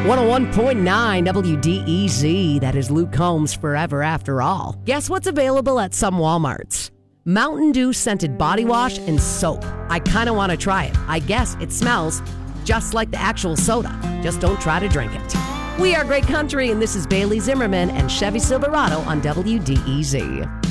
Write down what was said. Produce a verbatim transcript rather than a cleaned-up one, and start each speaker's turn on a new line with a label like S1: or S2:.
S1: one oh one point nine W D E Z. That is Luke Combs' Forever After All. Guess what's available at some Walmarts? Mountain Dew scented body wash and soap. I kind of want to try it. I guess it smells just like the actual soda. Just don't try to drink it. We are Great Country, and this is Bailey Zimmerman and Chevy Silverado on W D E Z.